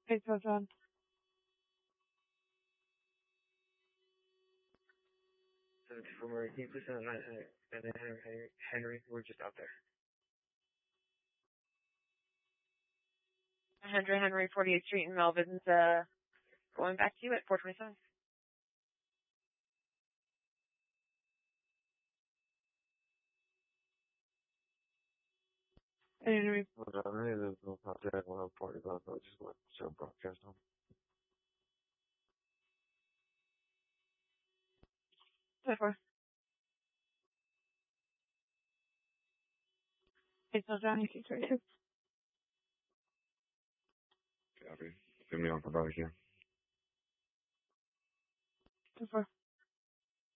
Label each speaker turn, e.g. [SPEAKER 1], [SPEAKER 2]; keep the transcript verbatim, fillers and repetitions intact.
[SPEAKER 1] Hey, so John.
[SPEAKER 2] seventy-four Murray, can you please send nine Henry, Henry, Henry, Henry, we're just out there.
[SPEAKER 1] one hundred Henry forty-eighth Street in Melvin's, uh, going back to you at four twenty-seven. Henry.
[SPEAKER 2] Well, I really there's no project one forty about so just want to show broadcast on.
[SPEAKER 1] four. Hey, so John, you can carry it.
[SPEAKER 2] Copy. Send me on for barbecue.
[SPEAKER 1] four.